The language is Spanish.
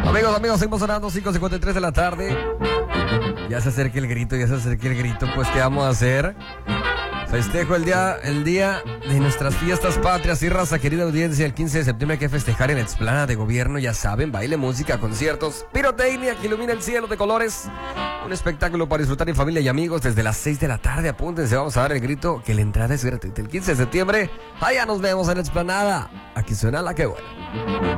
Amigos, seguimos sonando 5:53 de la tarde. Ya se acerca el grito, pues ¿qué vamos a hacer? Festejo el día de nuestras fiestas patrias y raza, querida audiencia. El 15 de septiembre hay que festejar en la explanada de gobierno, ya saben, baile, música, conciertos, pirotecnia que ilumina el cielo de colores. Un espectáculo para disfrutar en familia y amigos desde las 6 de la tarde. Apúntense, vamos a dar el grito que la entrada es gratuita. El 15 de septiembre, allá nos vemos en la explanada. Aquí suena la que buena.